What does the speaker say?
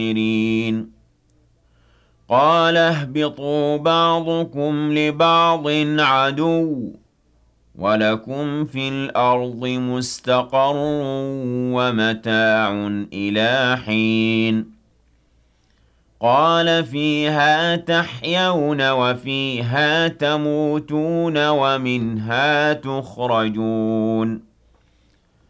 قال اهبطوا بعضكم لبعض عدو وَلَكُمْ فِي الْأَرْضِ مُسْتَقَرٌّ وَمَتَاعٌ إِلَىٰ حِينٍ قَالَ فِيهَا تَحْيَوْنَ وَفِيهَا تَمُوتُونَ وَمِنْهَا تُخْرَجُونَ